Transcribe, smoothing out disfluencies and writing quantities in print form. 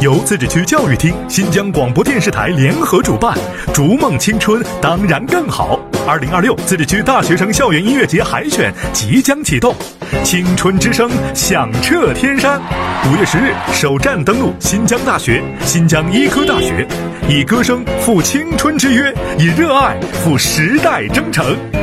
由自治区教育厅、新疆广播电视台联合主办，逐梦青春当然更好。2026自治区大学生校园音乐节海选即将启动，青春之声响彻天山。5月10日首站登陆新疆大学、新疆医科大学，以歌声赴青春之约，以热爱赴时代征程。